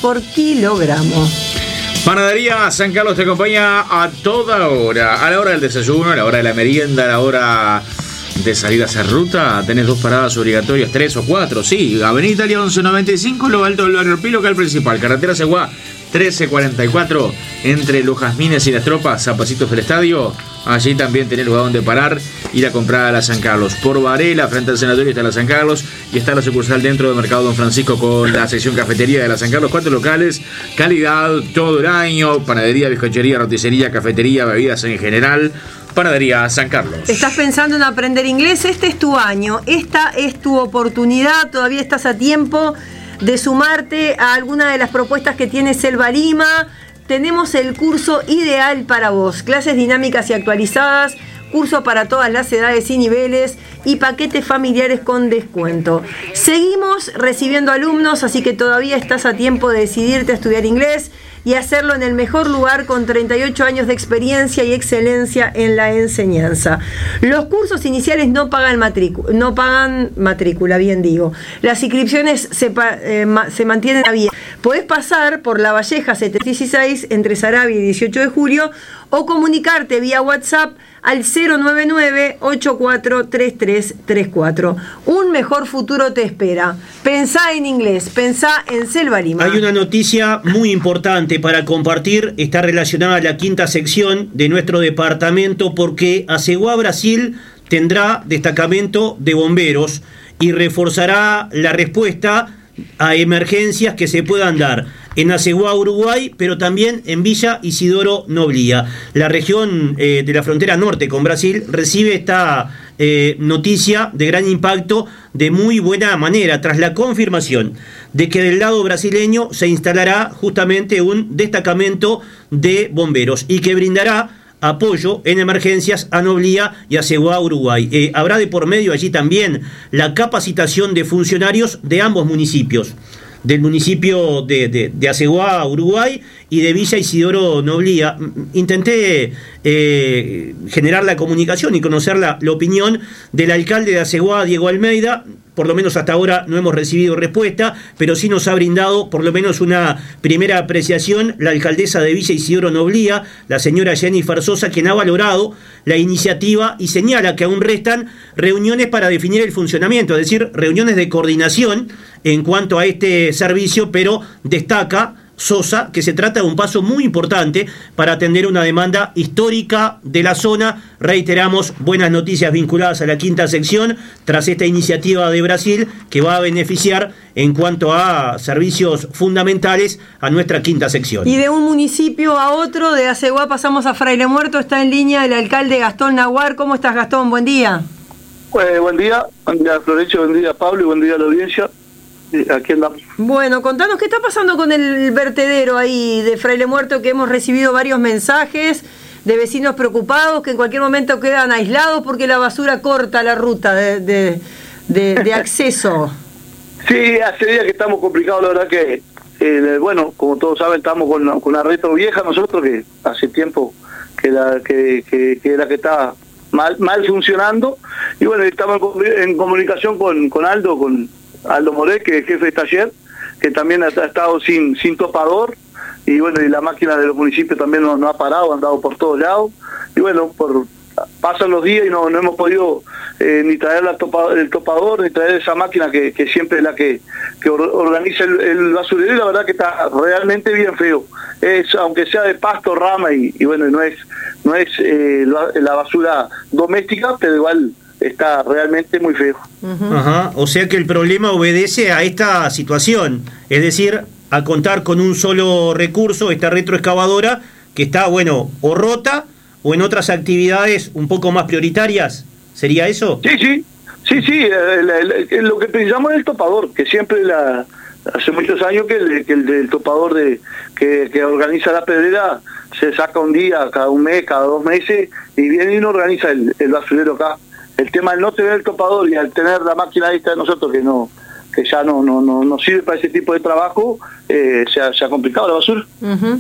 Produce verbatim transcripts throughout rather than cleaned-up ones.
por kilogramo. Panadería San Carlos te acompaña a toda hora, a la hora del desayuno, a la hora de la merienda, a la hora de salir a hacer ruta. Tenés dos paradas obligatorias, tres o cuatro, sí. Avenida Italia once noventa y cinco, lo alto del barrio Pilo, local principal. Carretera Seguá trece cuarenta y cuatro, entre Los Jazmines y Las Tropas, a pasitos del estadio. Allí también tenés lugar donde parar, ir a comprar a la San Carlos. Por Varela, frente al Senatorio, está la San Carlos y está la sucursal dentro del Mercado Don Francisco con la sección cafetería de la San Carlos. Cuatro locales, calidad todo el año, panadería, bizcochería, roticería, cafetería, bebidas en general. Panadería San Carlos. ¿Estás pensando en aprender inglés? Este es tu año, esta es tu oportunidad, todavía estás a tiempo de sumarte a alguna de las propuestas que tiene Selva Lima. Tenemos el curso ideal para vos, clases dinámicas y actualizadas, curso para todas las edades y niveles y paquetes familiares con descuento. Seguimos recibiendo alumnos, así que todavía estás a tiempo de decidirte a estudiar inglés y hacerlo en el mejor lugar con treinta y ocho años de experiencia y excelencia en la enseñanza. Los cursos iniciales no pagan matrícula, no pagan matrícula, bien digo. Las inscripciones se, eh, ma, se mantienen abiertas. Podés pasar por La Valleja setecientos dieciséis entre Saravia y dieciocho de julio o comunicarte vía WhatsApp al cero nueve nueve, ocho cuatro tres tres tres cuatro. Un mejor futuro te espera. Pensá en inglés, pensá en Selva Lima. Hay una noticia muy importante para compartir, está relacionada a la quinta sección de nuestro departamento, porque Aceguá Brasil tendrá destacamento de bomberos y reforzará la respuesta a emergencias que se puedan dar en Aceguá, Uruguay, pero también en Villa Isidoro Noblía. La región eh, de la frontera norte con Brasil recibe esta eh, noticia de gran impacto de muy buena manera, tras la confirmación de que del lado brasileño se instalará justamente un destacamento de bomberos y que brindará apoyo en emergencias a Noblía y a Aceguá, Uruguay. Eh, habrá de por medio allí también la capacitación de funcionarios de ambos municipios, del municipio de, de, de Aceguá, Uruguay, y de Villa Isidoro Noblía. Intenté eh, generar la comunicación y conocer la, la opinión del alcalde de Aceguá, Diego Almeida. Por lo menos hasta ahora no hemos recibido respuesta, pero sí nos ha brindado por lo menos una primera apreciación la alcaldesa de Villa Isidoro Noblía, la señora Jennifer Sosa, quien ha valorado la iniciativa y señala que aún restan reuniones para definir el funcionamiento, es decir, reuniones de coordinación en cuanto a este servicio, pero destaca Sosa que se trata de un paso muy importante para atender una demanda histórica de la zona. Reiteramos, buenas noticias vinculadas a la quinta sección tras esta iniciativa de Brasil que va a beneficiar en cuanto a servicios fundamentales a nuestra quinta sección. Y de un municipio a otro, de Aceguá pasamos a Fraile Muerto. Está en línea el alcalde Gastón Naguar. ¿Cómo estás, Gastón? Buen día. Eh, buen día, buen día Florecho, buen día Pablo y buen día a la audiencia. Aquí andamos. Bueno, contanos qué está pasando con el vertedero ahí de Fraile Muerto, que hemos recibido varios mensajes de vecinos preocupados que en cualquier momento quedan aislados porque la basura corta la ruta de, de, de, de acceso. Sí, hace días que estamos complicados, la verdad que, eh, bueno, como todos saben, estamos con, con una retro vieja nosotros, que hace tiempo que la que, que, que la que está mal, mal funcionando, y bueno, estamos en comunicación con, con Aldo, con Aldo Moré, que es jefe de taller, que también ha, ha estado sin sin topador, y bueno, y la máquina de los municipios también no, no ha parado, ha andado por todos lados, y bueno, por pasan los días y no, no hemos podido eh, ni traer la topa, el topador, ni traer esa máquina que, que siempre es la que, que organiza el, el basurero, y la verdad que está realmente bien feo. Es, aunque sea de pasto, rama, y, y bueno, no es no es eh, la, la basura doméstica, pero igual está realmente muy feo. Uh-huh. Ajá, o sea que el problema obedece a esta situación, es decir, a contar con un solo recurso, esta retroexcavadora, que está, bueno, o rota, o en otras actividades un poco más prioritarias, ¿sería eso? Sí, sí, sí, sí, el, el, el, lo que pensamos es el topador, que siempre la hace muchos años que el, que el del topador de que, que organiza la pedrera se saca un día, cada un mes, cada dos meses, y viene y no organiza el, el basurero acá. El tema del no tener el topador y al tener la máquina esta de nosotros que no que ya no no no, no sirve para ese tipo de trabajo, eh, se, ha, se ha complicado la basura. Uh-huh.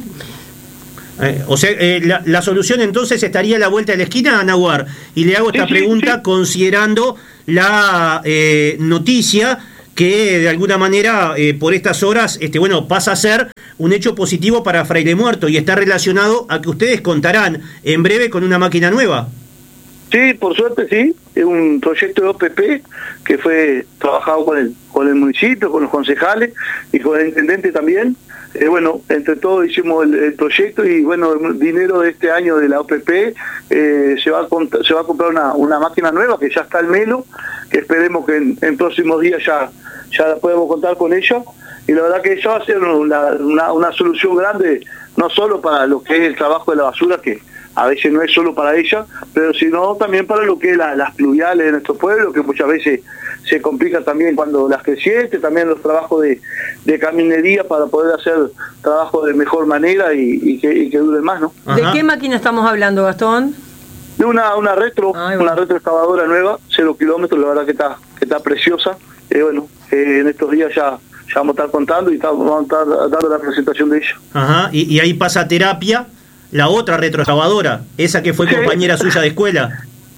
Eh, o sea, eh, la, la solución entonces estaría a la vuelta de la esquina, Naguar. Y le hago esta sí, pregunta sí, sí. considerando la eh, noticia que de alguna manera eh, por estas horas este, bueno, pasa a ser un hecho positivo para Fraile Muerto y está relacionado a que ustedes contarán en breve con una máquina nueva. Sí, por suerte sí, es un proyecto de O P P que fue trabajado con el, con el municipio, con los concejales y con el intendente también. Eh, bueno, entre todos hicimos el, el proyecto y bueno, el dinero de este año de la O P P eh, se, va a se va a comprar una, una máquina nueva que ya está al Melo, que esperemos que en, en próximos días ya, ya podemos contar con ella. Y la verdad que eso va a ser una, una, una solución grande, no solo para lo que es el trabajo de la basura, que a veces no es solo para ella, pero sino también para lo que es la, las pluviales de nuestro pueblo, que muchas veces se complica también cuando las crecientes, también los trabajos de, de caminería para poder hacer trabajo de mejor manera y, y, que, y que dure más, ¿no? ¿De qué máquina estamos hablando, Gastón? De una, una retro, Ay, bueno. una retro excavadora nueva, cero kilómetros, la verdad que está, que está preciosa. Eh, bueno, eh, en estos días ya, ya vamos a estar contando y estamos, vamos a estar dando la presentación de ella. Ajá, y, y ahí pasa a terapia la otra retroexcavadora, esa que fue compañera suya de escuela,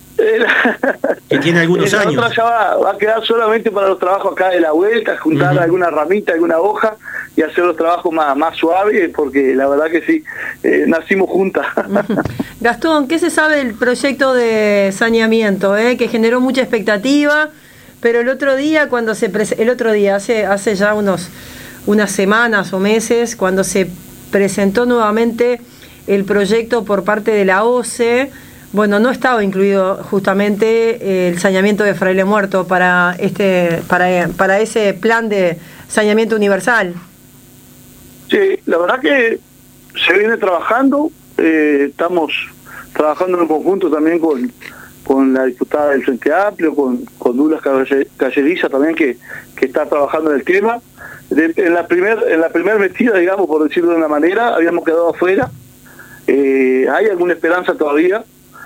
que tiene algunos Esa años. otra ya va, va a quedar solamente para los trabajos acá de la vuelta, juntar uh-huh. alguna ramita, alguna hoja y hacer los trabajos más, más suaves, porque la verdad que sí, eh, nacimos juntas. Gastón, ¿qué se sabe del proyecto de saneamiento, eh, que generó mucha expectativa, pero el otro día, cuando se prese- el otro día, hace, hace ya unos unas semanas o meses, cuando se presentó nuevamente el proyecto por parte de la O C E, bueno, no estaba incluido justamente el saneamiento de Fraile Muerto para este para, para ese plan de saneamiento universal. Sí, la verdad que se viene trabajando, eh, estamos trabajando en conjunto también con, con la diputada del Frente Amplio, con, con Douglas Calleriza también, que, que está trabajando en el tema. De, en la primer en la primera metida, digamos, por decirlo de una manera, habíamos quedado afuera. Eh, hay alguna esperanza todavía.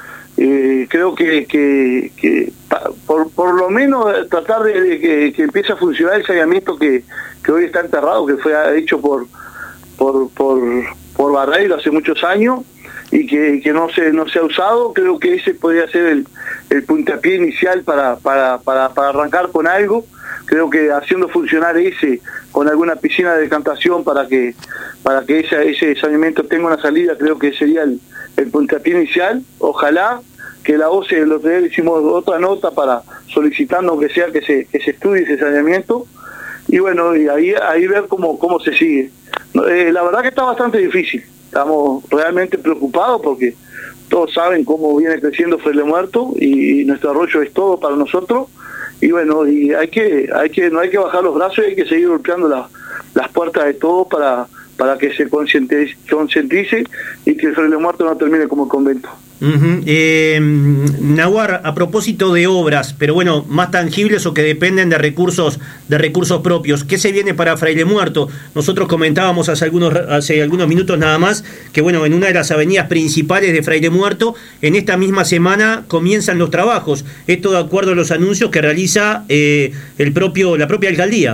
Eh, creo que, que, que pa, por, por lo menos tratar de, de que, que empiece a funcionar el saneamiento que, que hoy está enterrado, que fue hecho por por por, por Barreiro hace muchos años y que, que no se no se ha usado. Creo que ese podría ser el, el puntapié inicial para, para, para, para arrancar con algo. Creo que haciendo funcionar ese con alguna piscina de decantación para que para que ese, ese saneamiento tenga una salida, creo que sería el, el puntapié inicial. Ojalá que la O C E, el otro día hicimos otra nota para solicitando que sea que se que se estudie ese saneamiento y bueno, y ahí ahí ver cómo cómo se sigue. Eh, la verdad que está bastante difícil, estamos realmente preocupados porque todos saben cómo viene creciendo Fraile Muerto y, y nuestro arroyo es todo para nosotros. Y bueno, y hay que, hay que, no hay que bajar los brazos y hay que seguir golpeando la, las puertas de todos para, para que se concientice, concientice y que el Fraile Muerto no termine como el convento. Uh-huh. eh, Nahuar, a propósito de obras, pero bueno, más tangibles o que dependen de recursos de recursos propios, ¿qué se viene para Fraile Muerto? Nosotros comentábamos hace algunos hace algunos minutos nada más que bueno, en una de las avenidas principales de Fraile Muerto, en esta misma semana comienzan los trabajos. Esto de acuerdo a los anuncios que realiza eh, el propio la propia alcaldía.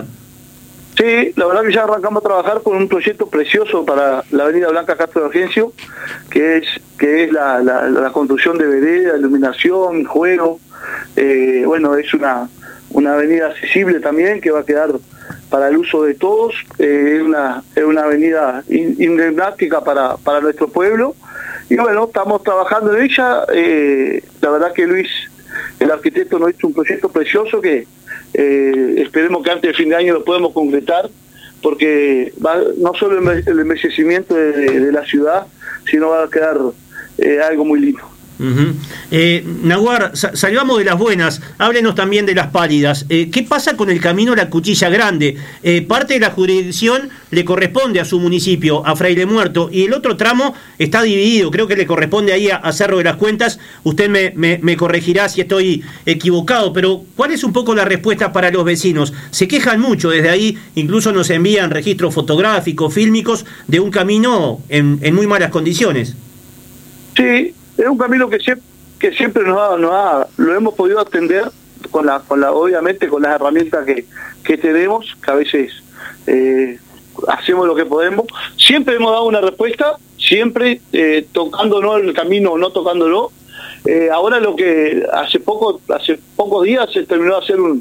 Sí, la verdad que ya arrancamos a trabajar con un proyecto precioso para la avenida Blanca Castro de Argencio, que es que es la, la, la construcción de vereda, iluminación, juego. Eh, bueno, es una, una avenida accesible también, que va a quedar para el uso de todos. Eh, es, una, es una avenida emblemática para, para nuestro pueblo. Y bueno, estamos trabajando en ella. Eh, la verdad que Luis, el arquitecto, nos hizo un proyecto precioso que eh, esperemos que antes de fin de año lo podamos concretar, porque va no solo el embellecimiento de, de, de la ciudad, sino va a quedar eh, algo muy lindo. Uh-huh. eh, Nahuar, sa- salgamos de las buenas, háblenos también de las pálidas. Eh, ¿Qué pasa con el camino La Cuchilla Grande? Eh, parte de la jurisdicción le corresponde a su municipio, a Fraile Muerto, y el otro tramo está dividido, creo que le corresponde ahí a, a Cerro de las Cuentas. Usted me, me, me corregirá si estoy equivocado, pero ¿cuál es un poco la respuesta para los vecinos? Se quejan mucho desde ahí, incluso nos envían registros fotográficos, fílmicos de un camino en, en muy malas condiciones. Sí, es un camino que siempre, que siempre nos ha, nos ha, lo hemos podido atender con la, con la, obviamente con las herramientas que, que tenemos, que a veces eh, hacemos lo que podemos. Siempre hemos dado una respuesta, siempre eh, tocándonos el camino o no tocándolo. Eh, ahora lo que hace poco, hace pocos días se terminó de hacer un,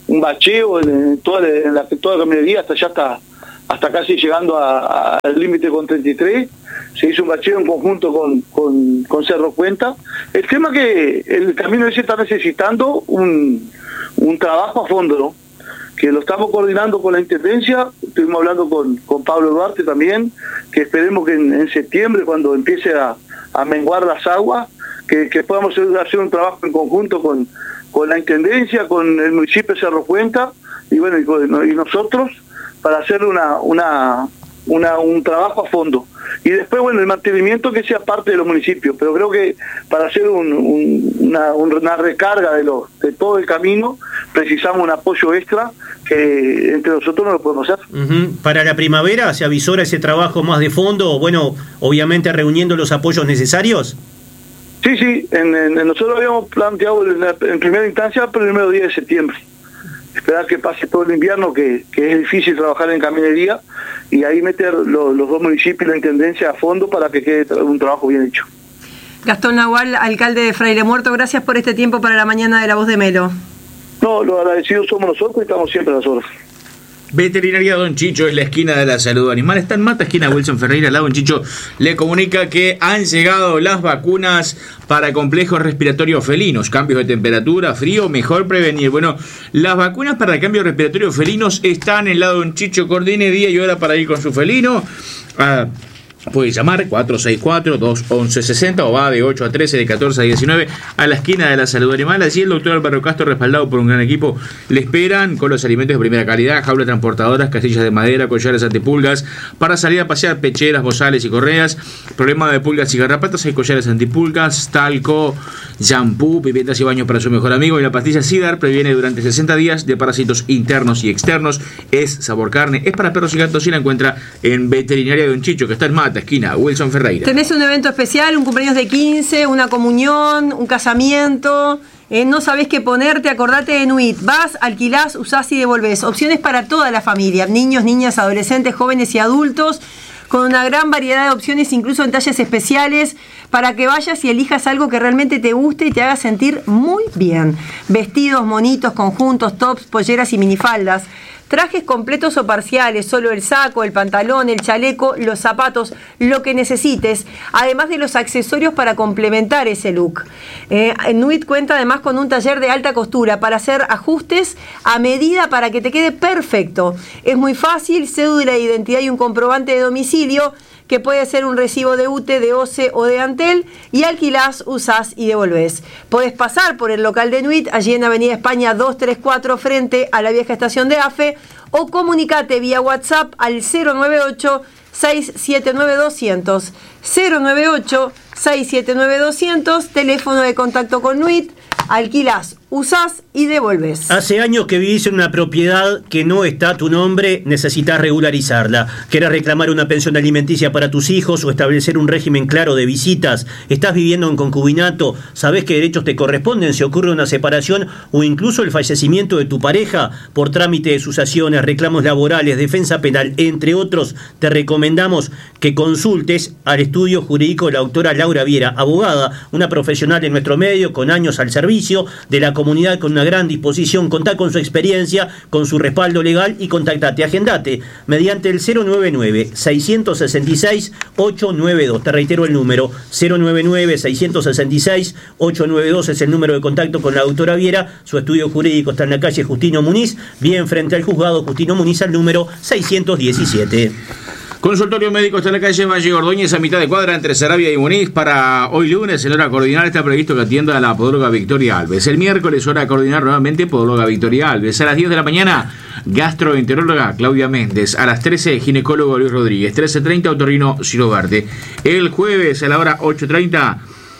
un bacheo en, en toda, en la, toda la camionería, hasta ya está hasta casi llegando al límite con treinta y tres, se hizo un bacheo en conjunto con, con, con Cerro Cuenta. El tema que el camino ese está necesitando un, un trabajo a fondo, ¿no? Que lo estamos coordinando con la Intendencia, estuvimos hablando con, con Pablo Duarte también, que esperemos que en, en septiembre, cuando empiece a, a menguar las aguas, que, que podamos hacer un trabajo en conjunto con, con la Intendencia, con el municipio de Cerro Cuenta, y bueno, y, con, y nosotros, para hacer una, una, una, un trabajo a fondo. Y después, bueno, el mantenimiento que sea parte de los municipios, pero creo que para hacer un, un, una, una recarga de, los, de todo el camino, precisamos un apoyo extra que entre nosotros no lo podemos hacer. Uh-huh. Para la primavera se avisora ese trabajo más de fondo, bueno, obviamente reuniendo los apoyos necesarios. Sí, sí, en, en, nosotros habíamos planteado en, la, en primera instancia el primero día de septiembre. Esperar que pase todo el invierno, que, que es difícil trabajar en caminería, y ahí meter lo, los dos municipios y la Intendencia a fondo para que quede un trabajo bien hecho. Gastón Nahual, alcalde de Fraile Muerto, gracias por este tiempo para la mañana de La Voz de Melo. No, los agradecidos somos nosotros y estamos siempre a las horas. Veterinaria Don Chicho en la esquina de la salud animal. Está en Mata, esquina Wilson Ferreira. Al lado Don Chicho le comunica que han llegado las vacunas para complejos respiratorios felinos. Cambios de temperatura, frío, mejor prevenir. Bueno, las vacunas para el cambio respiratorio felinos están en el lado Don Chicho. Coordine día y hora para ir con su felino. Ah, puede llamar cuatro seis cuatro, dos once sesenta o va de ocho a trece, de catorce a diecinueve a la esquina de la salud animal. Allí el doctor Álvaro Castro, respaldado por un gran equipo, le esperan con los alimentos de primera calidad, jaulas transportadoras, casillas de madera, collares antipulgas para salir a pasear, pecheras, bozales y correas. Problema de pulgas y garrapatas, hay collares antipulgas, talco, shampoo, pipetas y baños para su mejor amigo. Y la pastilla Sidar previene durante sesenta días de parásitos internos y externos. Es sabor carne, es para perros y gatos y la encuentra en Veterinaria Don Chicho, que está en Mata, esquina Wilson Ferreira. Tenés un evento especial, un cumpleaños de quince, una comunión, un casamiento, eh, no sabés qué ponerte, acordate de Nuit. Vas, alquilás, usás y devolvés. Opciones para toda la familia, niños, niñas, adolescentes, jóvenes y adultos, con una gran variedad de opciones, incluso en talles especiales, para que vayas y elijas algo que realmente te guste y te haga sentir muy bien. Vestidos, monitos, conjuntos, tops, polleras y minifaldas. Trajes completos o parciales, solo el saco, el pantalón, el chaleco, los zapatos, lo que necesites, además de los accesorios para complementar ese look. Eh, Nuit cuenta además con un taller de alta costura para hacer ajustes a medida para que te quede perfecto. Es muy fácil, cédula de identidad y un comprobante de domicilio, que puede ser un recibo de U T E, de O C E o de Antel, y alquilás, usás y devolvés. Podés pasar por el local de Nuit, allí en Avenida España doscientos treinta y cuatro, frente a la vieja estación de AFE, o comunicate vía WhatsApp al cero nueve ocho, seis siete nueve, dos cero cero, cero nueve ocho, seis siete nueve, dos cero cero, teléfono de contacto con Nuit. Alquilás, usás y devolvés. Hace años que vivís en una propiedad que no está a tu nombre, necesitas regularizarla. ¿Querés reclamar una pensión alimenticia para tus hijos o establecer un régimen claro de visitas? ¿Estás viviendo en concubinato? ¿Sabés qué derechos te corresponden si ocurre una separación o incluso el fallecimiento de tu pareja? Por trámite de sucesiones, reclamos laborales, defensa penal, entre otros, te recomendamos que consultes al estudio jurídico de la doctora Laura Viera, abogada, una profesional de nuestro medio con años al servicio de la comunidad, con una gran disposición. Contá con su experiencia, con su respaldo legal y contactate, agendate mediante el cero nueve nueve, seis seis seis, ocho nueve dos. Te reitero el número cero nueve nueve, seis seis seis, ocho nueve dos es el número de contacto con la doctora Viera. Su estudio jurídico está en la calle Justino Muniz, bien frente al juzgado Justino Muniz, al número seiscientos diecisiete. Consultorio médico está en la calle Valle Ordóñez, a mitad de cuadra entre Sarabia y Muniz. Para hoy lunes, en hora coordinar, está previsto que atienda a la podóloga Victoria Alves. El miércoles, hora coordinar nuevamente, podóloga Victoria Alves. A las diez de la mañana, gastroenteróloga Claudia Méndez. A las trece, ginecólogo Luis Rodríguez. trece treinta, otorrino Ciro Verde. El jueves, a la hora ocho treinta,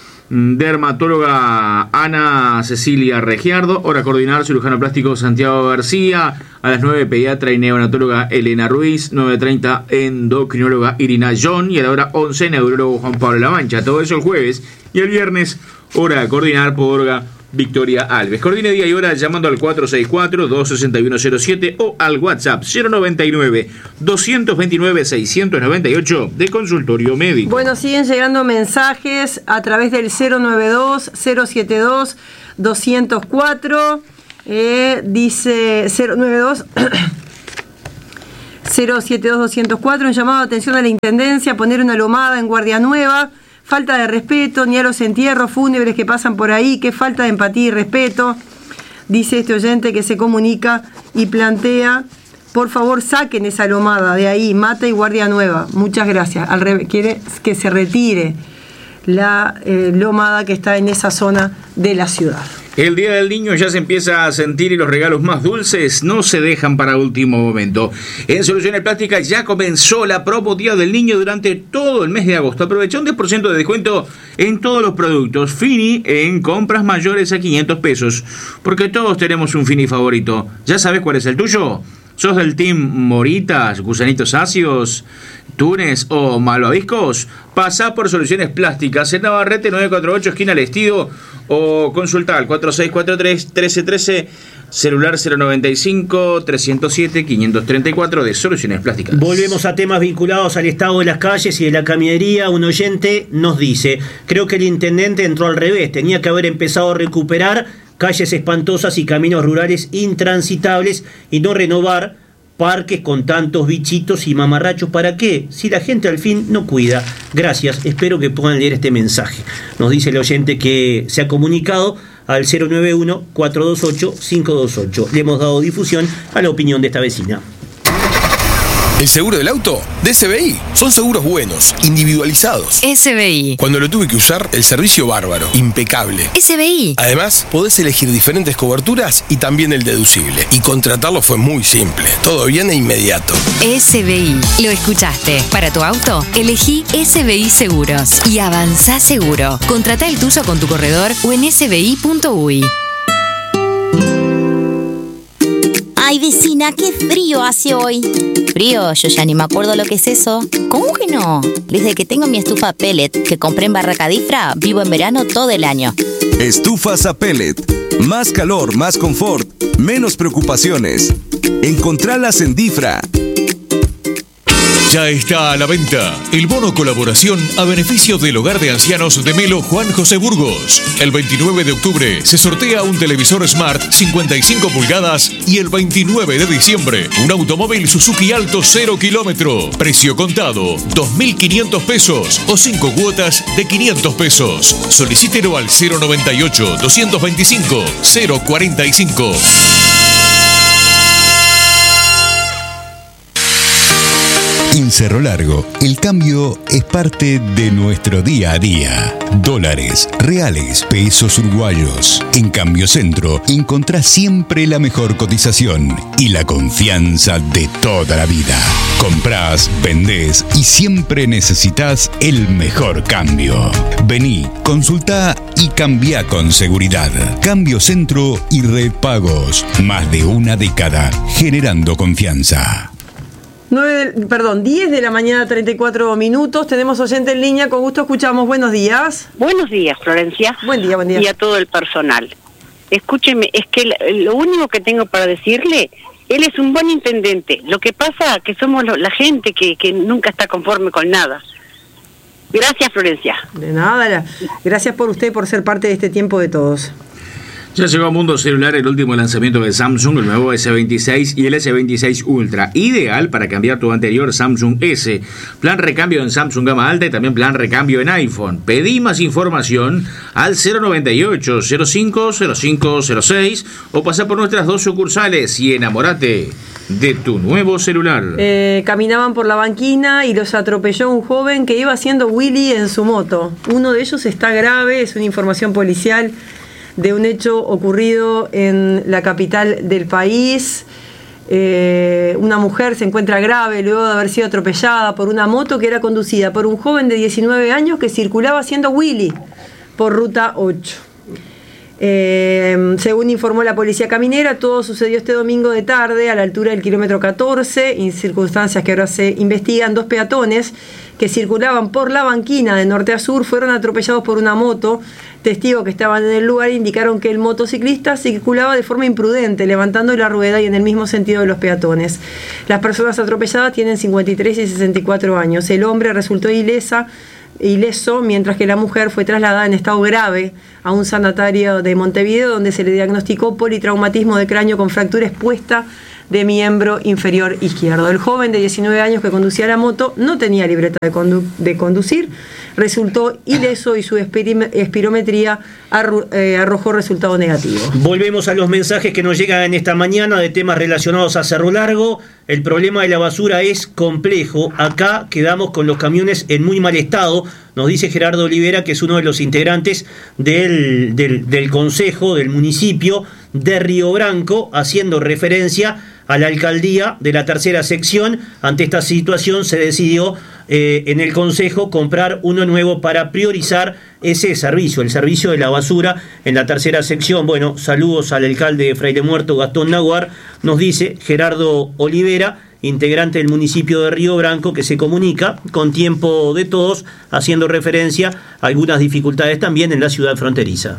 dermatóloga Ana Cecilia Regiardo. Hora coordinar, cirujano plástico Santiago García. A las nueve, pediatra y neonatóloga Elena Ruiz. nueve treinta, endocrinóloga Irina John. Y a la hora once, neurólogo Juan Pablo Lamancha. Todo eso el jueves. Y el viernes, hora coordinar, podóloga Victoria Alves. Coordine día y hora llamando al cuatro seis cuatro, dos seis uno cero siete o al WhatsApp cero nueve nueve, dos dos nueve, seis nueve ocho de Consultorio Médico. Bueno, siguen llegando mensajes a través del cero nueve dos, cero siete dos, dos cero cuatro. Eh, dice cero nueve dos cero siete dos doscientos cuatro, un llamado de atención a la Intendencia, poner una lomada en Guardia Nueva, falta de respeto, ni a los entierros fúnebres que pasan por ahí, qué falta de empatía y respeto, dice este oyente que se comunica y plantea, por favor saquen esa lomada de ahí, Mata y Guardia Nueva, muchas gracias, al revés, quiere que se retire la eh, lomada que está en esa zona de la ciudad. El Día del Niño ya se empieza a sentir y los regalos más dulces no se dejan para último momento. En Soluciones Plásticas ya comenzó la promo Día del Niño durante todo el mes de agosto. Aprovecha un diez por ciento de descuento en todos los productos Fini en compras mayores a quinientos pesos. Porque todos tenemos un Fini favorito. ¿Ya sabes cuál es el tuyo? ¿Sos del team Moritas, Gusanitos Ácidos, Túnez o Malvaviscos? Pasá por Soluciones Plásticas en Navarrete nueve cuatro ocho, esquina al Estido, o consulta al cuatro seis cuatro tres, uno tres uno tres, celular cero noventa y cinco, trescientos siete, quinientos treinta y cuatro de Soluciones Plásticas. Volvemos a temas vinculados al estado de las calles y de la camionería. Un oyente nos dice, creo que el intendente entró al revés, tenía que haber empezado a recuperar calles espantosas y caminos rurales intransitables y no renovar parques con tantos bichitos y mamarrachos. ¿Para qué? Si la gente al fin no cuida. Gracias, espero que puedan leer este mensaje. Nos dice el oyente que se ha comunicado al cero nueve uno, cuatro dos ocho, cinco dos ocho. Le hemos dado difusión a la opinión de esta vecina. ¿El seguro del auto? De S B I. Son seguros buenos, individualizados. S B I. Cuando lo tuve que usar, el servicio bárbaro, impecable. S B I. Además, podés elegir diferentes coberturas y también el deducible. Y contratarlo fue muy simple. Todo bien e inmediato. S B I. Lo escuchaste. Para tu auto, elegí S B I Seguros. Y avanzá seguro. Contratá el tuyo con tu corredor o en s b i punto u y. Ay, vecina, qué frío hace hoy. Frío, yo ya ni me acuerdo lo que es eso. ¿Cómo que no? Desde que tengo mi estufa pellet que compré en Barracadifra, vivo en verano todo el año. Estufas a pellet. Más calor, más confort, menos preocupaciones. Encontralas en Difra. Ya está a la venta el bono colaboración a beneficio del Hogar de Ancianos de Melo Juan José Burgos. El veintinueve de octubre se sortea un televisor Smart cincuenta y cinco pulgadas y el veintinueve de diciembre un automóvil Suzuki Alto cero kilómetro. Precio contado dos mil quinientos pesos o cinco cuotas de quinientos pesos. Solicítelo al cero noventa y ocho, doscientos veinticinco, cero cuarenta y cinco. En Cerro Largo, el cambio es parte de nuestro día a día. Dólares, reales, pesos uruguayos. En Cambio Centro encontrás siempre la mejor cotización y la confianza de toda la vida. Comprás, vendés y siempre necesitas el mejor cambio. Vení, consultá y cambia con seguridad. Cambio Centro y Red Pagos. Más de una década generando confianza. nueve, perdón, diez de la mañana, treinta y cuatro minutos. Tenemos oyente en línea, con gusto escuchamos. Buenos días. Buenos días, Florencia. Buen día, buen día. Y a todo el personal. Escúcheme, es que lo único que tengo para decirle, él es un buen intendente. Lo que pasa que somos lo, la gente que, que nunca está conforme con nada. Gracias, Florencia. De nada, gracias por usted, por ser parte de este tiempo de todos. Ya llegó a Mundo Celular el último lanzamiento de Samsung, el nuevo ese veintiséis y el ese veintiséis Ultra, ideal para cambiar tu anterior Samsung S. Plan recambio en Samsung gama alta y también plan recambio en iPhone. Pedí más información al cero noventa y ocho, cero cinco, cero cinco cero seis o pasá por nuestras dos sucursales y enamorate de tu nuevo celular. Eh, caminaban por la banquina y los atropelló un joven que iba haciendo wheelie en su moto. Uno de ellos está grave, es una información policial de un hecho ocurrido en la capital del país. Eh, una mujer se encuentra grave luego de haber sido atropellada por una moto que era conducida por un joven de diecinueve años que circulaba haciendo wheelie por ruta ocho. Eh, según informó la policía caminera, todo sucedió este domingo de tarde a la altura del kilómetro catorce, en circunstancias que ahora se investigan. Dos peatones que circulaban por la banquina de norte a sur fueron atropellados por una moto. Testigos que estaban en el lugar indicaron que el motociclista circulaba de forma imprudente, levantando la rueda y en el mismo sentido de los peatones. Las personas atropelladas tienen cincuenta y tres y sesenta y cuatro años. El hombre resultó ilesa, ileso, mientras que la mujer fue trasladada en estado grave a un sanatorio de Montevideo, donde se le diagnosticó politraumatismo de cráneo con fractura expuesta de miembro inferior izquierdo. El joven de diecinueve años que conducía la moto no tenía libreta de, condu de conducir, resultó ileso y su espirometría arro eh, arrojó resultado negativo. Volvemos a los mensajes que nos llegan en esta mañana de temas relacionados a Cerro Largo. El problema de la basura es complejo. Acá quedamos con los camiones en muy mal estado, nos dice Gerardo Olivera, que es uno de los integrantes del, del, del consejo del municipio de Río Branco, haciendo referencia a la alcaldía de la tercera sección. Ante esta situación se decidió eh, en el consejo comprar uno nuevo para priorizar ese servicio, el servicio de la basura en la tercera sección. Bueno, saludos al alcalde de Fraile Muerto, Gastón Naguar, nos dice Gerardo Olivera, integrante del municipio de Río Branco, que se comunica con Tiempo de Todos, haciendo referencia a algunas dificultades también en la ciudad fronteriza.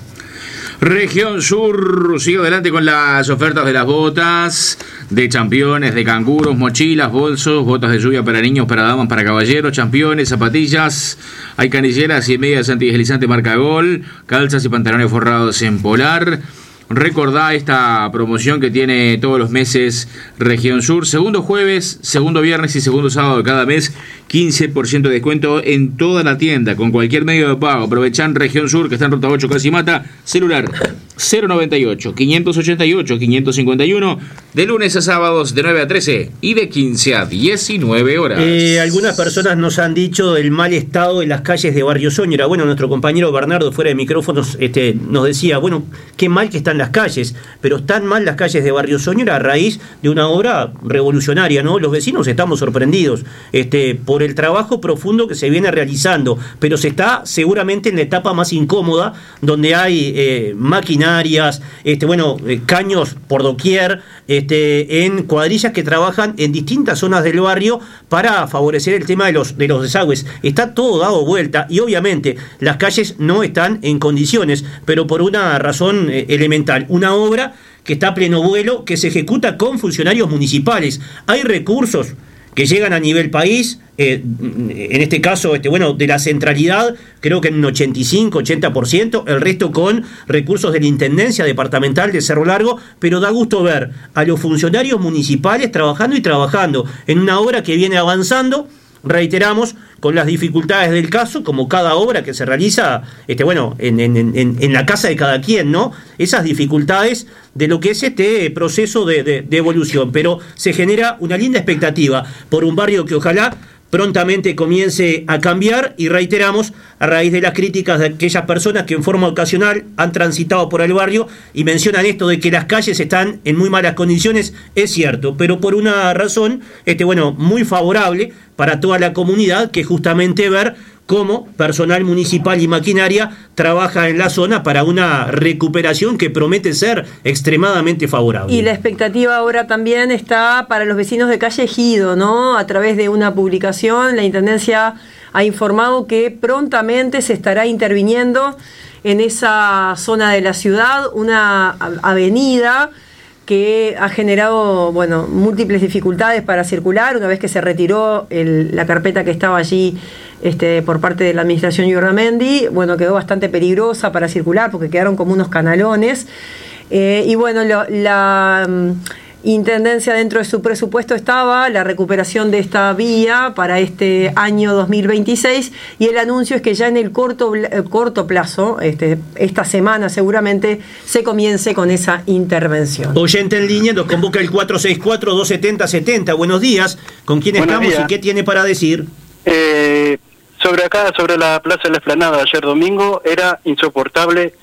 Región Sur sigue adelante con las ofertas de las botas, de championes, de canguros, mochilas, bolsos, botas de lluvia para niños, para damas, para caballeros, championes, zapatillas, hay canilleras y medias antideslizantes marca Gol, calzas y pantalones forrados en polar. Recordá esta promoción que tiene todos los meses Región Sur, segundo jueves, segundo viernes y segundo sábado de cada mes, quince por ciento de descuento en toda la tienda, con cualquier medio de pago. Aprovechan Región Sur, que está en Ruta ocho Casimata, celular cero noventa y ocho, quinientos ochenta y ocho, quinientos cincuenta y uno, de lunes a sábados de nueve a trece y de quince a diecinueve horas. Eh, algunas personas nos han dicho el mal estado de las calles de Barrio Soñora. Bueno, nuestro compañero Bernardo, fuera de micrófonos, este, nos decía, bueno, qué mal que están las calles, pero están mal las calles de Barrio Soñora a raíz de una obra revolucionaria, ¿no? Los vecinos estamos sorprendidos este, por el trabajo profundo que se viene realizando, pero se está seguramente en la etapa más incómoda, donde hay eh, maquinarias, este, bueno, eh, caños por doquier, este, en cuadrillas que trabajan en distintas zonas del barrio para favorecer el tema de los, de los desagües. Está todo dado vuelta y obviamente las calles no están en condiciones, pero por una razón eh, elemental, una obra que está a pleno vuelo, que se ejecuta con funcionarios municipales. Hay recursos que llegan a nivel país, eh, en este caso, este, bueno, de la centralidad, creo que en un ochenta y cinco, ochenta por ciento, el resto con recursos de la Intendencia Departamental de Cerro Largo, pero da gusto ver a los funcionarios municipales trabajando y trabajando en una obra que viene avanzando, reiteramos, con las dificultades del caso, como cada obra que se realiza, este, bueno, en, en, en, en la casa de cada quien, ¿no? Esas dificultades de lo que es este proceso de, de, de evolución, pero se genera una linda expectativa por un barrio que ojalá prontamente comience a cambiar, y reiteramos, a raíz de las críticas de aquellas personas que en forma ocasional han transitado por el barrio y mencionan esto de que las calles están en muy malas condiciones, es cierto, pero por una razón, este, bueno, muy favorable para toda la comunidad, que justamente ver cómo personal municipal y maquinaria trabaja en la zona para una recuperación que promete ser extremadamente favorable. Y la expectativa ahora también está para los vecinos de calle Ejido, ¿no? A través de una publicación, la Intendencia ha informado que prontamente se estará interviniendo en esa zona de la ciudad, una avenida que ha generado, bueno, múltiples dificultades para circular una vez que se retiró el, la carpeta que estaba allí este, por parte de la administración Iurramendi. Bueno, quedó bastante peligrosa para circular porque quedaron como unos canalones. Eh, y bueno, lo, la um, Intendencia, dentro de su presupuesto estaba la recuperación de esta vía para este año dos mil veintiséis, y el anuncio es que ya en el corto, eh, corto plazo, este, esta semana seguramente, se comience con esa intervención. Oyente en línea, nos convoca el cuatro seis cuatro, dos siete cero, siete cero. Buenos días, ¿con quién Buenos estamos días. y qué tiene para decir? Eh, sobre acá, sobre la Plaza de la Explanada, ayer domingo, era insoportable,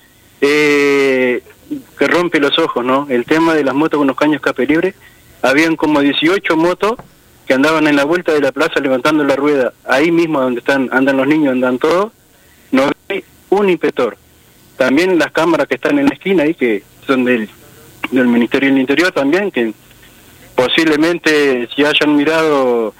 eh, que rompe los ojos, ¿no? El tema de las motos con los caños escape libre. Habían como dieciocho motos que andaban en la vuelta de la plaza levantando la rueda. Ahí mismo donde están andan los niños, andan todos. No hay un inspector. También las cámaras que están en la esquina ahí, que son del, del Ministerio del Interior también, que posiblemente si hayan mirado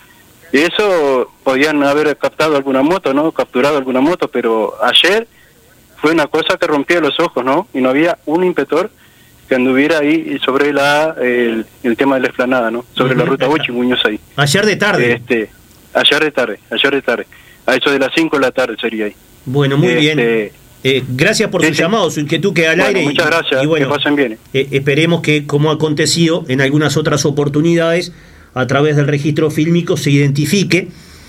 eso, podían haber captado alguna moto, ¿no? Capturado alguna moto, pero ayer fue una cosa que rompía los ojos, ¿no? Y no había un inspector que anduviera ahí sobre la el, el tema de la explanada, ¿no? Sobre uh-huh. la ruta ocho y Muñoz ahí. Ayer de tarde. Este, ayer de tarde, ayer de tarde. A eso de las cinco de la tarde sería ahí. Bueno, muy Este, bien. Eh, gracias por sí, su sí. llamado, su inquietud queda al Bueno, aire. muchas y, gracias, y bueno, que pasen bien. Eh, esperemos que, como ha acontecido en algunas otras oportunidades, a través del registro fílmico se identifique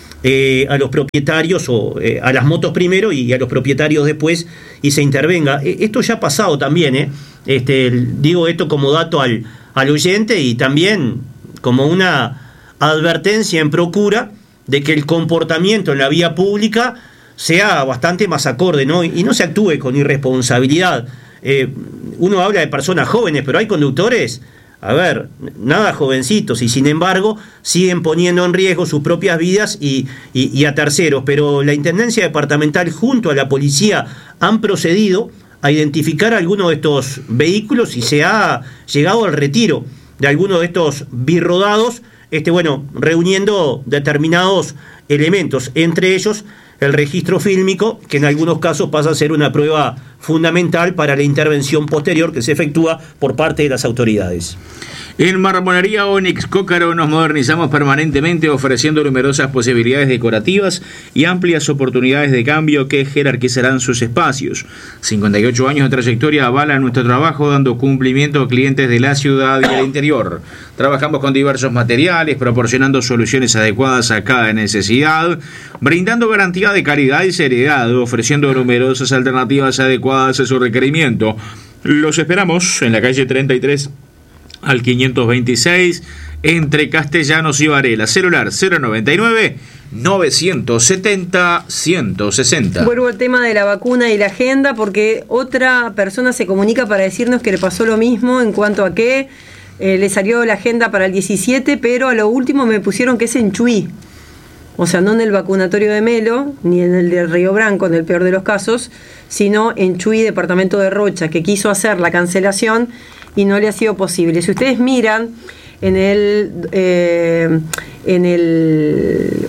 eh, a los propietarios, o eh, a las motos primero y a los propietarios después, y se intervenga. Eh, esto ya ha pasado también, ¿eh? Este, el- digo esto como dato al, al oyente y también como una advertencia en procura de que el comportamiento en la vía pública sea bastante más acorde, ¿no? Y no se actúe con irresponsabilidad. Eh, uno habla de personas jóvenes, pero hay conductores, a ver, nada jovencitos, y sin embargo siguen poniendo en riesgo sus propias vidas y, y, y a terceros. Pero la Intendencia Departamental junto a la policía han procedido a identificar algunos de estos vehículos y se ha llegado al retiro de algunos de estos birrodados, este, bueno, reuniendo determinados elementos, entre ellos el registro fílmico, que en algunos casos pasa a ser una prueba fundamental para la intervención posterior que se efectúa por parte de las autoridades. En Marmolería Onyx Cócaro nos modernizamos permanentemente, ofreciendo numerosas posibilidades decorativas y amplias oportunidades de cambio que jerarquizarán sus espacios. cincuenta y ocho años de trayectoria avalan nuestro trabajo, dando cumplimiento a clientes de la ciudad y del interior. Trabajamos con diversos materiales, proporcionando soluciones adecuadas a cada necesidad, brindando garantía de calidad y seriedad, ofreciendo numerosas alternativas adecuadas a su requerimiento. Los esperamos en la calle treinta y tres al quinientos veintiséis, entre Castellanos y Varela. Celular cero noventa y nueve, novecientos setenta, ciento sesenta. Vuelvo al tema de la vacuna y la agenda, porque otra persona se comunica para decirnos que le pasó lo mismo en cuanto a que eh, le salió la agenda para el diecisiete, pero a lo último me pusieron que es en Chuy. O sea, no en el vacunatorio de Melo, ni en el de Río Branco, en el peor de los casos, sino en Chuy, departamento de Rocha, que quiso hacer la cancelación y no le ha sido posible. Si ustedes miran en el eh, en el,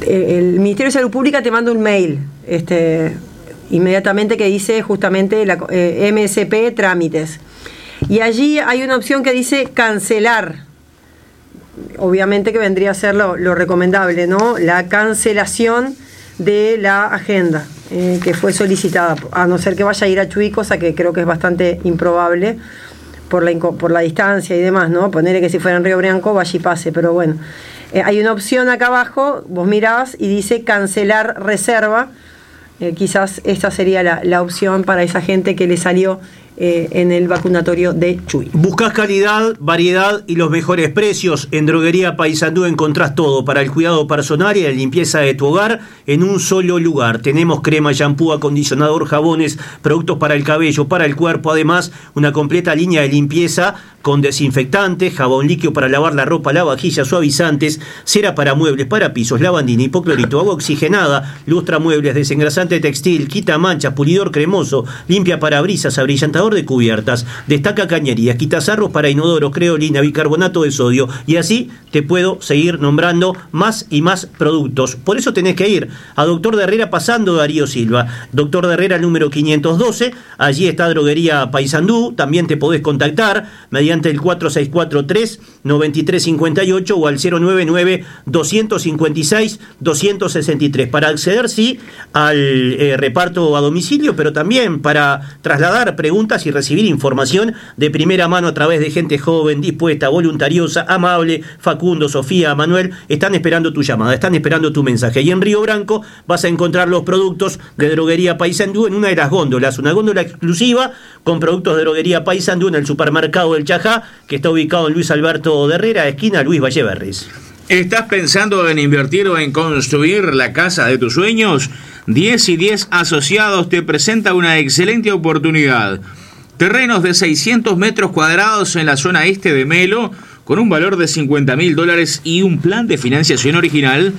el Ministerio de Salud Pública te manda un mail este inmediatamente que dice justamente la, eh, M S P trámites, y allí hay una opción que dice cancelar. Obviamente que vendría a ser lo, lo recomendable, ¿no? La cancelación de la agenda eh, que fue solicitada, a no ser que vaya a ir a Chuy, cosa que creo que es bastante improbable por la, por la distancia y demás, ¿no? Ponerle que si fuera en Río Branco vaya y pase, pero bueno. Eh, hay una opción acá abajo, vos mirás y dice cancelar reserva. Eh, quizás esta sería la, la opción para esa gente que le salió eh, en el vacunatorio de Chuy. Buscás calidad, variedad y los mejores precios. En Droguería Paysandú encontrás todo para el cuidado personal y la limpieza de tu hogar en un solo lugar. Tenemos crema, shampoo, acondicionador, jabones, productos para el cabello, para el cuerpo. Además, una completa línea de limpieza con desinfectantes, jabón líquido para lavar la ropa, la vajilla, suavizantes, cera para muebles, para pisos, lavandina, hipoclorito, agua oxigenada, lustra muebles, desengrasante textil, quita manchas, pulidor cremoso, limpia parabrisas, abrillantador de cubiertas, destaca cañerías, quita sarros para inodoro, creolina, bicarbonato de sodio, y así te puedo seguir nombrando más y más productos. Por eso tenés que ir a Doctor de Herrera pasando Darío Silva, Doctor de Herrera número quinientos doce, allí está Droguería Paysandú. También te podés contactar mediante el cuatro seis cuatro tres, nueve tres cinco ocho o al cero nueve nueve, dos cinco seis, dos seis tres para acceder, sí, al eh, reparto a domicilio, pero también para trasladar preguntas y recibir información de primera mano a través de gente joven, dispuesta, voluntariosa, amable. Facundo, Sofía, Manuel están esperando tu llamada, están esperando tu mensaje. Y en Río Branco vas a encontrar los productos de Droguería Paysandú en una de las góndolas, una góndola exclusiva con productos de Droguería Paysandú en el supermercado del Chajá, que está ubicado en Luis Alberto de Herrera, esquina Luis Valleverris. ¿Estás pensando en invertir o en construir la casa de tus sueños? diez y diez Asociados te presenta una excelente oportunidad. Terrenos de seiscientos metros cuadrados en la zona este de Melo, con un valor de cincuenta mil dólares y un plan de financiación original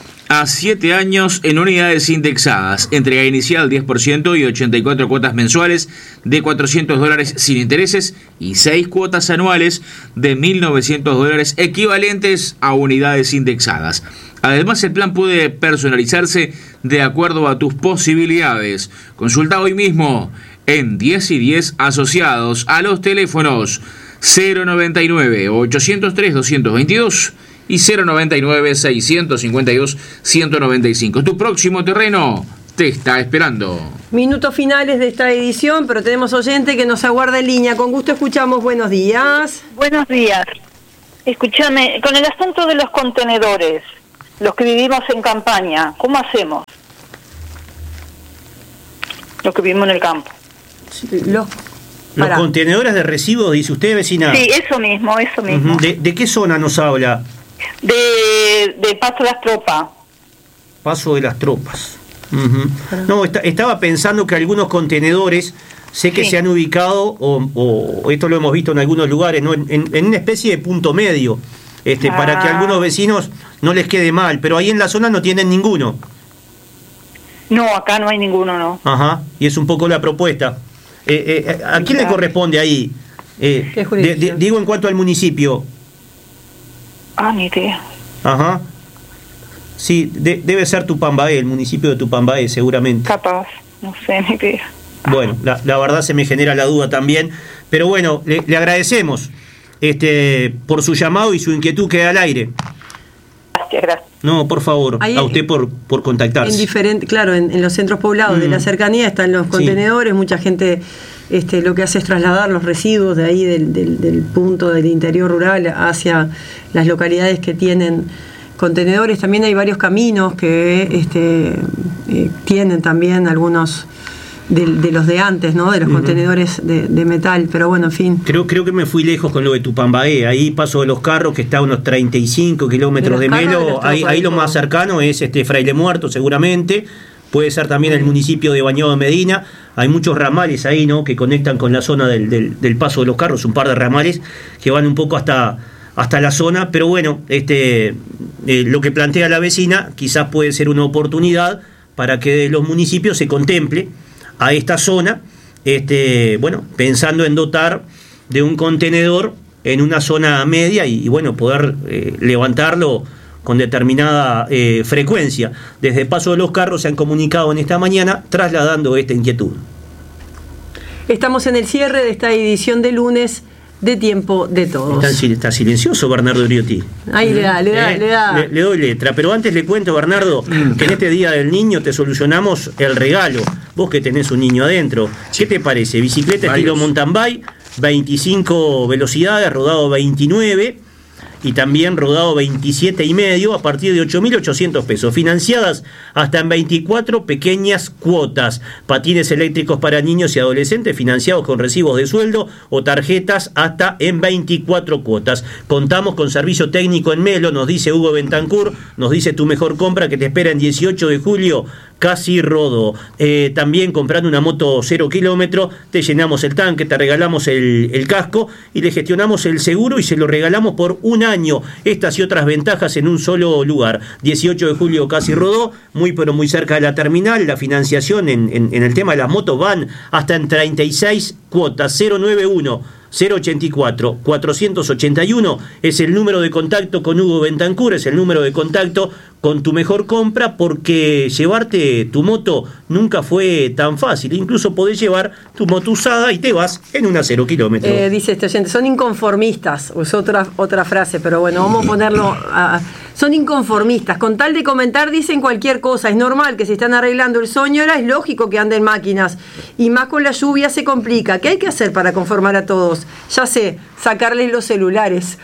a siete años en unidades indexadas. Entrega inicial diez por ciento y ochenta y cuatro cuotas mensuales de cuatrocientos dólares sin intereses y seis cuotas anuales de mil novecientos dólares equivalentes a unidades indexadas. Además, el plan puede personalizarse de acuerdo a tus posibilidades. Consulta hoy mismo en diez y diez Asociados a los teléfonos cero noventa y nueve, ochocientos tres, doscientos veintidós y cero noventa y nueve, seiscientos cincuenta y dos, ciento noventa y cinco. Tu próximo terreno te está esperando. Minutos finales de esta edición, pero tenemos oyente que nos aguarda en línea. Con gusto escuchamos. Buenos días. Buenos días. Escúchame, con el asunto de los contenedores, los que vivimos en campaña, ¿cómo hacemos? Los que vivimos en el campo. Los, los contenedores de residuos, dice usted, vecina. Sí, eso mismo, eso mismo. Uh-huh. ¿De, ¿De qué zona nos habla? De, de Paso de las Tropas. Paso de las Tropas. Uh-huh. No, está, estaba pensando que algunos contenedores, sé que sí. se han ubicado, o, o esto lo hemos visto en algunos lugares, ¿no? en, en, en una especie de punto medio, este, ah. para que a algunos vecinos no les quede mal, pero ahí en la zona no tienen ninguno. No, acá no hay ninguno, no. Ajá, y es un poco la propuesta. Eh, eh, ¿A quién le corresponde ahí? Eh, de, de, digo en cuanto al municipio. Ah, ni idea. Ajá. Sí, de, debe ser Tupambaé, el municipio de Tupambaé, seguramente. Capaz, no sé, ni idea. Bueno, la, la verdad se me genera la duda también, pero bueno, le, le agradecemos este, por su llamado y su inquietud queda al aire. Gracias, gracias. No, por favor, Ahí, a usted por, por contactarse. En diferente, claro, en, en los centros poblados mm. de la cercanía están los contenedores, sí. mucha gente este, lo que hace es trasladar los residuos de ahí del, del, del punto del interior rural hacia las localidades que tienen contenedores. También hay varios caminos que este, eh, tienen también algunos de, de los de antes, ¿no? De los uh-huh. contenedores de, de metal, pero bueno, en fin. Creo, creo que me fui lejos con lo de Tupambaé. Ahí Paso de los Carros, que está a unos treinta y cinco kilómetros de, de Melo. Ahí, ahí lo más cercano es este Fraile Muerto, seguramente. Puede ser también el municipio de Bañado de Medina. Hay muchos ramales ahí, ¿no? Que conectan con la zona del, del, del Paso de los Carros, un par de ramales que van un poco hasta, hasta la zona. Pero bueno, este, eh, lo que plantea la vecina quizás puede ser una oportunidad para que de los municipios se contemple a esta zona, este, bueno, pensando en dotar de un contenedor en una zona media y, y bueno, poder eh, levantarlo con determinada eh, frecuencia. Desde Paso de los Carros se han comunicado en esta mañana trasladando esta inquietud. Estamos en el cierre de esta edición de lunes de Tiempo de Todos. Está, está silencioso Bernardo Uriotti. Ahí le da, le da, eh, le da. Le, le doy letra, pero antes le cuento, Bernardo, que en este Día del Niño te solucionamos el regalo. Vos que tenés un niño adentro, ¿qué te parece? Bicicleta Varios. estilo mountain bike, veinticinco velocidades, rodado veintinueve y también rodado veintisiete y medio a partir de ocho mil ochocientos pesos, financiadas hasta en veinticuatro pequeñas cuotas. Patines eléctricos para niños y adolescentes financiados con recibos de sueldo o tarjetas hasta en veinticuatro cuotas. Contamos con servicio técnico en Melo, nos dice Hugo Bentancur, nos dice Tu Mejor Compra, que te espera en dieciocho de julio, Casi Rodó. Eh, también comprando una moto cero kilómetro, te llenamos el tanque, te regalamos el, el casco y le gestionamos el seguro y se lo regalamos por un año. Estas y otras ventajas en un solo lugar. dieciocho de julio, Casi Rodó, muy pero muy cerca de la terminal. La financiación en, en, en el tema de las motos van hasta en treinta y seis cuotas. Cero noventa y uno, cero ochenta y cuatro, cuatrocientos ochenta y uno es el número de contacto con Hugo Bentancur, es el número de contacto con Tu Mejor Compra, porque llevarte tu moto nunca fue tan fácil. Incluso podés llevar tu moto usada y te vas en una cero kilómetros. Eh, dice este oyente, son inconformistas, es otra, otra frase, pero bueno, vamos a ponerlo a... Son inconformistas, con tal de comentar dicen cualquier cosa. Es normal que si están arreglando el Soñora, es lógico que anden máquinas. Y más con la lluvia se complica. ¿Qué hay que hacer para conformar a todos? Ya sé, sacarles los celulares.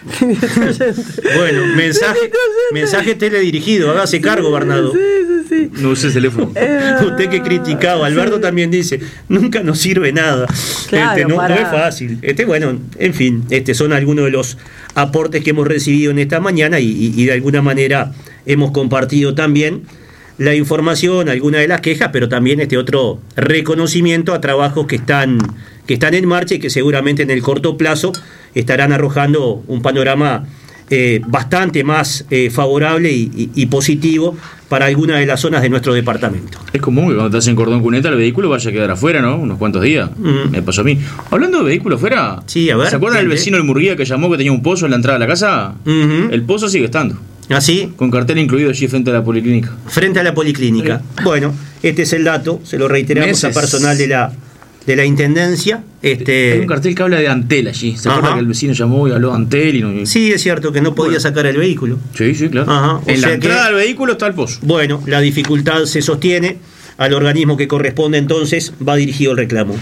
Bueno, mensaje, mensaje teledirigido, hágase cargo, Bernardo. Sí, sí, sí. No uses teléfono. Eh, Usted que criticaba, Alberto sí. también dice, nunca nos sirve nada. Claro, este, no, para... no es fácil. Este, bueno, en fin, este son algunos de los aportes que hemos recibido en esta mañana y, y, y de alguna manera hemos compartido también la información, algunas de las quejas, pero también este otro reconocimiento a trabajos que están, que están en marcha y que seguramente en el corto plazo estarán arrojando un panorama eh, bastante más eh, favorable y, y, y positivo para algunas de las zonas de nuestro departamento. Es común que cuando estás en cordón cuneta el vehículo vaya a quedar afuera, ¿no? Unos cuantos días. Mm. Me pasó a mí. Hablando de vehículos afuera, sí, a ver, ¿se acuerdan del vecino del Murguía que llamó que tenía un pozo en la entrada de la casa? Uh-huh. El pozo sigue estando. ¿Ah, sí? Con cartel incluido allí frente a la policlínica. Frente a la policlínica. Sí. Bueno, este es el dato, se lo reiteramos Meses. a personal de la de la Intendencia. Este... Hay un cartel que habla de Antel allí. ¿Se acuerda que el vecino llamó y habló de Antel? Y no... Sí, es cierto que no podía bueno. sacar el vehículo. Sí, sí, claro. Ajá. En o la sea entrada que, del vehículo está el pozo. Bueno, la dificultad se sostiene. Al organismo que corresponde entonces va dirigido el reclamo.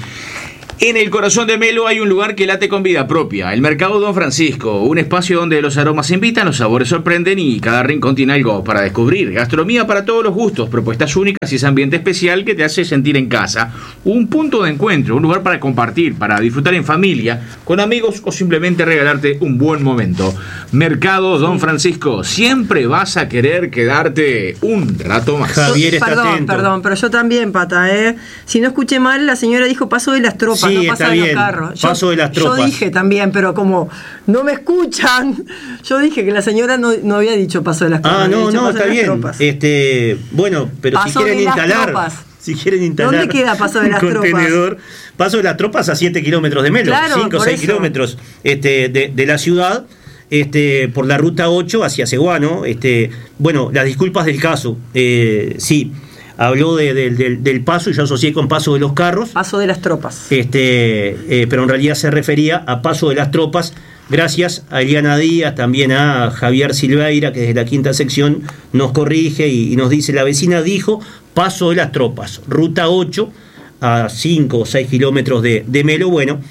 En el corazón de Melo hay un lugar que late con vida propia, el Mercado Don Francisco, un espacio donde los aromas invitan, los sabores sorprenden y cada rincón tiene algo para descubrir. Gastronomía para todos los gustos, propuestas únicas y ese ambiente especial que te hace sentir en casa. Un punto de encuentro, un lugar para compartir, para disfrutar en familia, con amigos o simplemente regalarte un buen momento. Mercado Don Francisco, siempre vas a querer quedarte un rato más. Javier está perdón, atento. Perdón, pero yo también, Pata, ¿eh? Si no escuché mal, la señora dijo paso de las tropas. Sí, no pasa está de bien. los carros. Yo, Paso de las tropas. Yo dije también, pero como no me escuchan, yo dije que la señora no, no había dicho paso de las tropas. Ah, no, no, está bien. Tropas. Este, bueno, pero paso si quieren instalar, tropas. si quieren instalar. ¿Dónde queda Paso de las contenedor, tropas? Paso de las tropas a siete kilómetros de Melo, claro, cinco o seis kilómetros este, de, de la ciudad. Este, por la ruta ocho hacia Ceguano. Este, bueno, las disculpas del caso. Eh, sí. Habló de, de, de, del paso y yo asocié con paso de los carros. Paso de las tropas. Este, eh, pero en realidad se refería a paso de las tropas. Gracias a Eliana Díaz, también a Javier Silveira, que desde la quinta sección nos corrige y, y nos dice, la vecina dijo paso de las tropas, ruta ocho, a cinco o seis kilómetros de, de Melo. Bueno,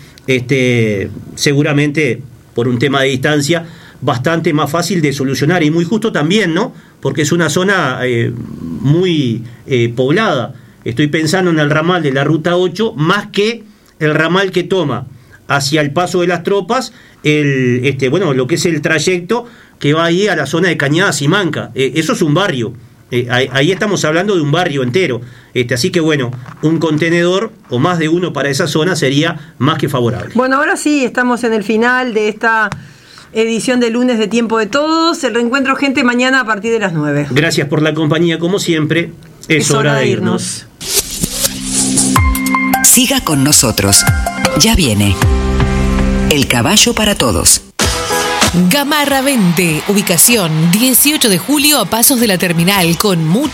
este, seguramente por un tema de distancia, bastante más fácil de solucionar y muy justo también, ¿no? Porque es una zona eh, muy eh, poblada. Estoy pensando en el ramal de la ruta ocho, más que el ramal que toma hacia el Paso de las Tropas, el, este, bueno, lo que es el trayecto que va ahí a la zona de Cañadas y Manca. Eh, eso es un barrio. Eh, ahí, ahí estamos hablando de un barrio entero. Este, así que bueno, un contenedor o más de uno para esa zona sería más que favorable. Bueno, ahora sí, estamos en el final de esta edición de lunes de Tiempo de Todos. El reencuentro, gente, mañana a partir de las nueve. Gracias por la compañía, como siempre. Es, es hora, hora de irnos. Siga con nosotros. Ya viene El Caballo para Todos. Gamarra veinte, ubicación dieciocho de julio a pasos de la terminal, con mucho